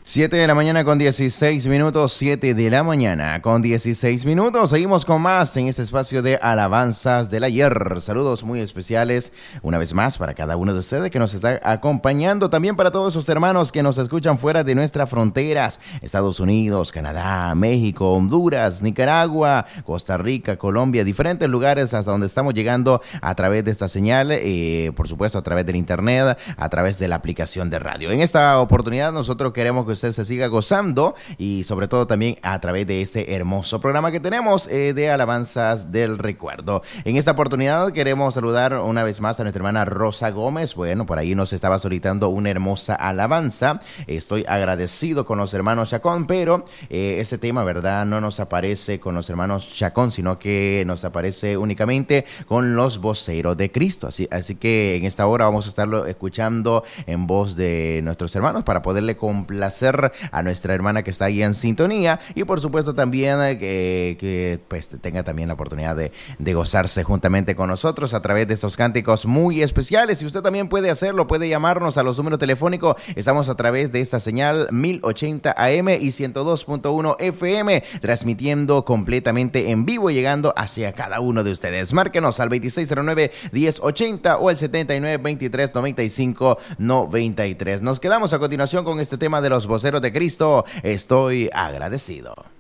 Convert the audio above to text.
7 de la mañana con 16 minutos, 7 de la mañana con 16 minutos. Seguimos con más en este espacio de alabanzas del ayer. Saludos muy especiales una vez más para cada uno de ustedes que nos está acompañando. También para todos esos hermanos que nos escuchan fuera de nuestras fronteras. Estados Unidos, Canadá, México, Honduras, Nicaragua, Costa Rica, Colombia, diferentes lugares hasta donde estamos llegando a través de esta señal. Por supuesto a través del internet, a través de la aplicación de radio. En esta oportunidad nosotros queremos que usted se siga gozando y sobre todo también a través de este hermoso programa que tenemos de Alabanzas del Recuerdo. En esta oportunidad queremos saludar una vez más a nuestra hermana Rosa Gómez. Bueno, por ahí nos estaba solicitando una hermosa alabanza. Estoy agradecido con los hermanos Chacón, pero ese tema, ¿verdad? No nos aparece con los hermanos Chacón, sino que nos aparece únicamente con los voceros de Cristo. Así que en esta hora vamos a estarlo escuchando en voz de nuestros hermanos para poderle complacer a nuestra hermana que está ahí en sintonía y por supuesto también que pues tenga también la oportunidad de gozarse juntamente con nosotros a través de esos cánticos muy especiales. Y usted también puede hacerlo, puede llamarnos a los números telefónicos. Estamos a través de esta señal 1080 AM y 102.1 FM, transmitiendo completamente en vivo y llegando hacia cada uno de ustedes. Márquenos al 2609-1080 o al 7923-9593. Nos quedamos a continuación con este tema de los voceros de Cristo. Estoy agradecido.